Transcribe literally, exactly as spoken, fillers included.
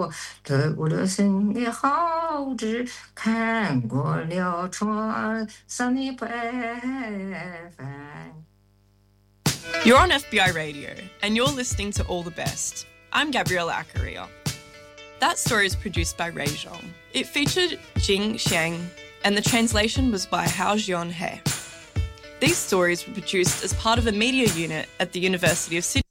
我得过了生的好志，看过了川上的白帆。 You're on F B I Radio, and you're listening to All the Best. I'm Gabriella Acaria. That story is produced by Ray Zhong. It featured Jing Xiang, and the translation was by Hao Jian He. These stories were produced as part of a media unit at the University of Sydney.